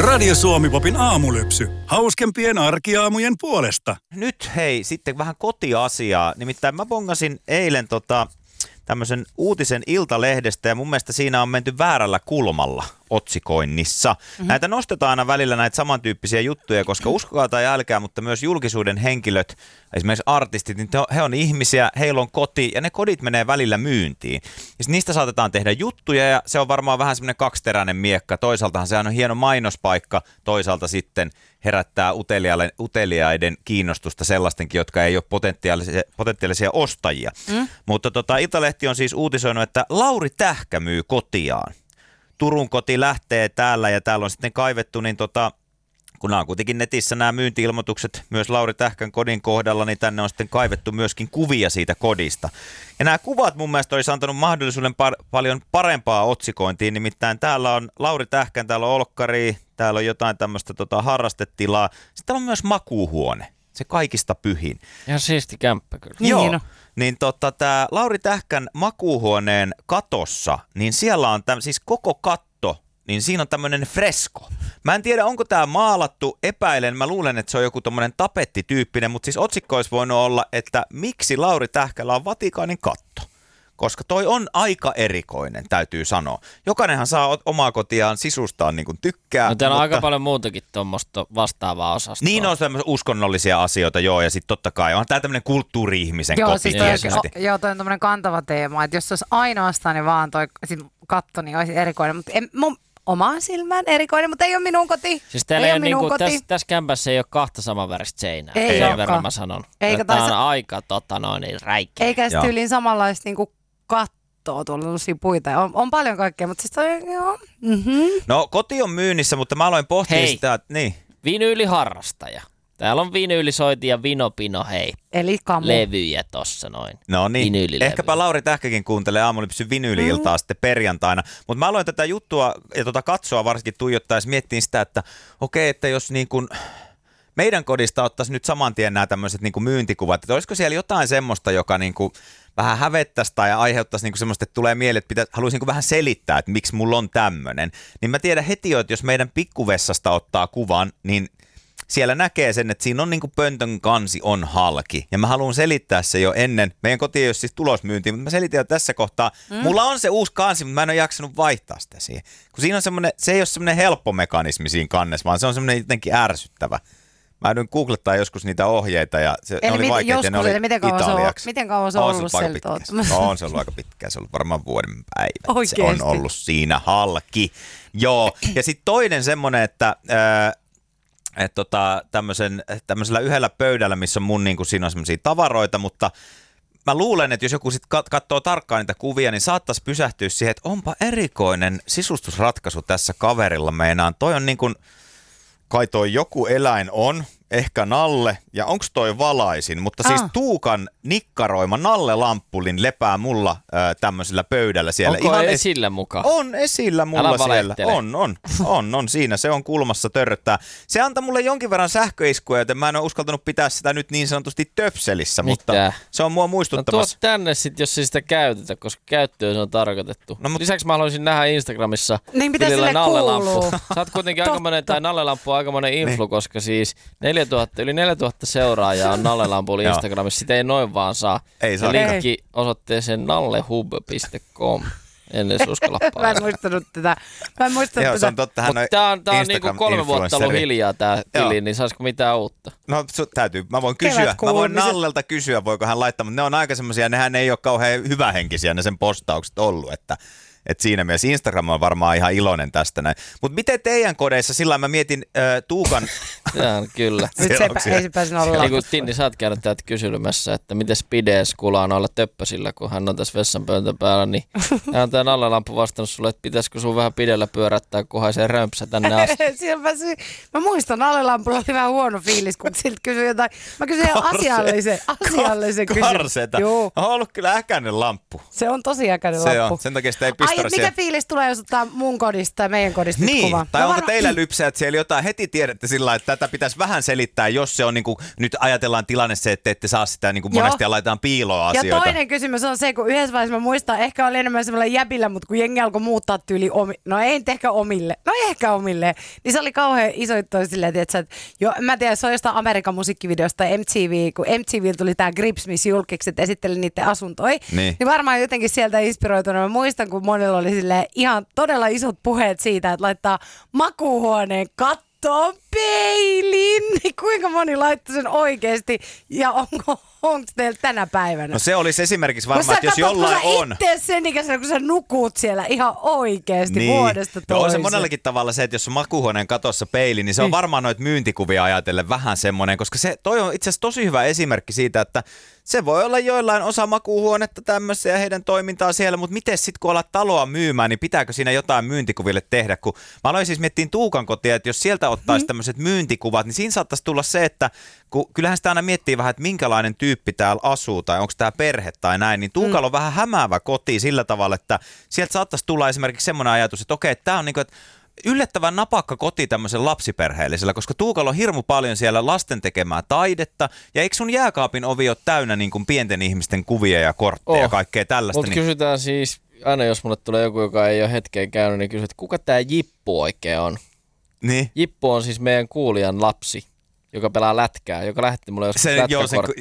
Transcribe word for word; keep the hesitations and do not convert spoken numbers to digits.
Radio Suomi-popin aamulypsy. Hauskempien arkiaamujen puolesta. Nyt hei, sitten vähän kotiasiaa. Nimittäin mä bongasin eilen tota, tämmöisen uutisen Iltalehdestä ja mun mielestä siinä on menty väärällä kulmalla otsikoinnissa. Mm-hmm. Näitä nostetaan aina välillä näitä samantyyppisiä juttuja, koska uskokaa tai älkää, mutta myös julkisuuden henkilöt, esimerkiksi artistit, niin he on ihmisiä, heillä on koti ja ne kodit menee välillä myyntiin. Ja niistä saatetaan tehdä juttuja ja se on varmaan vähän semmoinen kaksiteräinen miekka. Toisaaltahan se on hieno mainospaikka, toisaalta sitten herättää uteliaiden kiinnostusta sellaistenkin, jotka ei ole potentiaalisia, potentiaalisia ostajia. Mm. Mutta tota, Iltalehti on siis uutisoinut, että Lauri Tähkä myy kotiaan. Turun koti lähtee täällä ja täällä on sitten kaivettu, niin tota, kun nämä on kuitenkin netissä nämä myynti-ilmoitukset myös Lauri Tähkän kodin kohdalla, niin tänne on sitten kaivettu myöskin kuvia siitä kodista. Ja nämä kuvat mun mielestä olisi antanut mahdollisuuden par- paljon parempaa otsikointiin, nimittäin täällä on Lauri Tähkän, täällä on olkkari, täällä on jotain tämmöistä tota, harrastetilaa, sitten täällä on myös makuuhuone, se kaikista pyhin. Ihan siisti kämppä kyllä. Joo. Niin on. Niin tota, tämä Lauri Tähkän makuuhuoneen katossa, niin siellä on täm, siis koko katto, niin siinä on tämmöinen fresko. Mä en tiedä, onko tämä maalattu, epäilen, mä luulen, että se on joku tommonen tapettityyppinen, mutta siis otsikko olisi voinut olla, että miksi Lauri Tähkällä on Vatikaanin katto? Koska toi on aika erikoinen, täytyy sanoa. Jokainenhan saa omaa kotiaan sisustaan niin kuin tykkää. No täällä mutta... on aika paljon muutakin tuommoista vastaavaa osastoa. Niin on tämmöisiä uskonnollisia asioita, joo, ja sitten totta kai on tää tämmöinen kulttuuri-ihmisen Joo, koti. siis toi, o, joo, toi on tämmöinen kantava teema, että jos se olisi ainoastaan niin vaan toi sit katto, niin olisi erikoinen. Mutta en, mun omaan silmään erikoinen, mutta ei ole minun koti. Siis täällä ei ei ole minun niinku, koti. tässä, tässä kämpässä ei ole kahta samanväristä seinää. Ei Sen olekaan. verran mä sanon. Eikä Tämä on taisa... aika tota, noin, niin räikkä. Eikä sitten tyyliin samanlaista niinku kattoa tuolla tällaisia puita. On, on paljon kaikkea, mutta siis toi, joo. Mm-hmm. No koti on myynnissä, mutta mä aloin pohtia Hei. sitä, että niin. Vinyyliharrastaja. Täällä on vinyylisoiti ja vinopino, hei. Eli kamu. Levyjä tossa noin. No niin, Vinyylilevyjä. ehkäpä Lauri Tähkäkin kuuntelee aamulypsyn vinyyli-iltaa mm. sitten perjantaina. Mutta mä aloin tätä juttua ja tota katsoa varsinkin tuijottaessa miettiin sitä, että okei, että jos niin kuin meidän kodista ottaisi nyt saman tien nämä tämmöiset niin kuin myyntikuvat, että olisiko siellä jotain semmoista, joka niin kuin vähän hävettäisi tai aiheuttaisi niin kuin semmoista, että tulee mieleen, että pitäisi, haluaisin niin kuin vähän selittää, että miksi mulla on tämmöinen. Niin mä tiedän heti jo, että jos meidän pikkuvessasta ottaa kuvan, niin siellä näkee sen, että siinä on niin kuin pöntön kansi on halki. Ja mä haluan selittää se jo ennen. Meidän koti ei ole siis tulosmyyntiin, mutta mä selitän jo tässä kohtaa. Mm. Mulla on se uusi kansi, mutta mä en ole jaksanut vaihtaa sitä siihen. Kun siinä on semmoinen, se ei ole semmoinen helppo mekanismi siinä kannessa, vaan se on semmoinen jotenkin ärsyttävä. Mä joudun googlettaa joskus niitä ohjeita ja se Eli ne oli mit, vaikeita joskus, ja ne oli miten kauan italiaksi. Se on, miten kauan se on, on ollut sieltä? No, on se ollut aika pitkään, se on ollut varmaan vuoden päivä. Oikeesti? Se on ollut siinä halki. Joo, ja sitten toinen semmoinen, että Äh, että tota, tämmöisellä yhdellä pöydällä, missä on mun, niin kuin, siinä on semmoisia tavaroita, mutta mä luulen, että jos joku sitten kat- katsoo tarkkaan niitä kuvia, niin saattaisi pysähtyä siihen, että onpa erikoinen sisustusratkaisu tässä kaverilla meinaan. Toi on niin kuin, kai toi joku eläin on, ehkä nalle, ja onko toi valaisin, mutta siis ah. Tuukan nikkaroima nalle-lamppulin lepää mulla äh, tämmöisellä pöydällä siellä. Onko Ihan esillä es- mukaan? On esillä mulla Älä siellä. valehtele. On, on, on, on siinä. Se on kulmassa törröttää. Se antaa mulle jonkin verran sähköiskuja, joten mä en ole uskaltanut pitää sitä nyt niin sanotusti töpselissä, Mitä? mutta se on mua No muistuttamassa. tuo tänne sitten, jos ei sitä käytetä, koska käyttöön se on tarkoitettu. No, mut... Lisäksi mä haluaisin nähdä Instagramissa niin mitä tilillä sille nallelamppu. kuuluu? Sä oot kuitenkin aikamoinen, tai nallelamppu on aikamoinen influ, koska siis neljätuhatta, yli neljätuhatta seuraajaa on nallelampulla Instagramissa. Sitä ei noin vaan saa. Ei saa. Ja linkki osoitteeseen nallehub piste com. En edes uskalla Mä en muistanut tätä. Mä en muistanut Joo, tätä. se on totta. Hän on Tää on, tää on niinku kolme vuotta ollut hiljaa tää tili, niin saisiko mitään uutta? No su, täytyy. Mä voin kysyä. Mä voin Nallelta kysyä, voiko hän laittaa, mutta ne on aika semmoisia, nehän ei ole kauhean hyvähenkisiä ne sen postaukset ollut, että et siinä mielessä Instagram on varmaan ihan iloinen tästä näin. Mutta miten teidän kodeissa, sillä mä mietin äh, Tuukan... Jaa, kyllä. Nyt se ei, ei se pääse olla. Niin kuin Tinni, sä oot käynyt täältä kyselymässä, että miten Spides kulaa noilla töppösillä, kun hän on tässä vessanpöntön päällä, niin hän on tää nallelamppu vastannut sulle, että pitäisikö sun vähän pidellä pyörättää, kunhan se römpsä tänne asti. Pääsi, mä muistan, nallelampulla oli vähän huono fiilis, kun siltä kysyi jotain. Mä kysyin ihan asiallisen, asiallisen kysymyksen. Karseta. Joo. On ollut kyllä äkäinen lamppu. Se on tosi äkäinen se lamppu. On. Sen takia sitä ei pistä Instassa. mikä fiilis tulee, jos ottaa mun kodista tai meidän kodista Niin, kuva? tai No onko varma- teillä lypsää, että siellä jotain heti tiedätte sillä lailla, että tätä pitäisi vähän selittää, jos se on niin kuin, nyt ajatellaan tilanne se, että ette saa sitä niin kuin Joo. monesti ja laitetaan piiloa Ja asioita. toinen kysymys on se, kun yhdessä vaiheessa mä muistan, ehkä oli enemmän semmoinen jäbillä, mutta kun jengi alkoi muuttaa tyyli omi, no ei nyt ehkä omille, no ehkä omille, niin se oli kauhean iso juttu silleen, että, että jo, mä tiedän, se on jostain Amerikan musiikkivideosta tai M T V, kun M T V tuli tää Grips, missä julkikset esitteli niiden asuntoja, Niin. niin varmaan jotenkin sieltä inspiroituna. Mä muistan, kun monilla oli silleen ihan todella isot puheet siitä, että laittaa makuuhuoneen kattoon peilin, niin kuinka moni laittoi sen oikeasti ja onko onko teillä tänä päivänä? No se olisi esimerkiksi Kun varmaan, sä että jos katsot, jollain kun sä on. itse sen ikäisenä, kun sä nukut siellä ihan oikeasti niin. vuodesta toiseen. No on se monellakin tavalla se, että jos on makuuhuoneen katossa peili, niin se on Niin. varmaan noita myyntikuvia ajatellen vähän semmoinen, koska se, toi on itse asiassa tosi hyvä esimerkki siitä, että se voi olla joillain osa makuuhuonetta tämmöistä ja heidän toimintaa siellä, mutta miten sitten kun alat taloa myymään, niin pitääkö siinä jotain myyntikuville tehdä? Kun mä aloin siis miettiä Tuukan kotia, että jos sieltä ottaisi mm. tämmöiset myyntikuvat, niin siinä saattaisi tulla se, että kun kyllähän sitä aina miettii vähän, että minkälainen tyyppi täällä asuu tai onko tämä perhe tai näin, niin Tuukalla on vähän hämäävä koti sillä tavalla, että sieltä saattaisi tulla esimerkiksi semmoinen ajatus, että okei, tämä on niin kuin, että yllättävän napakka koti tämmöisen lapsiperheellisellä, koska Tuukalla on hirmu paljon siellä lasten tekemää taidetta, ja eikö sun jääkaapin ovi ole täynnä niin kuin pienten ihmisten kuvia ja kortteja ja Oh. kaikkea tällaista? Mutta niin... kysytään siis, aina jos mulle tulee joku, joka ei ole hetkeen käynyt, niin kysytään, että kuka tämä Jippu oikein on? Niin. Jippu on siis meidän kuulijan lapsi, joka pelaa lätkää, joka lähetti mulle joskus Se, joo, sen, lätkäkorttia.